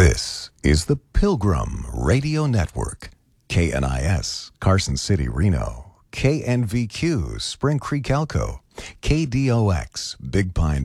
This is the Pilgrim Radio Network. KNIS, Carson City, Reno. KNVQ, Spring Creek, Elko. KDOX, Big Pine,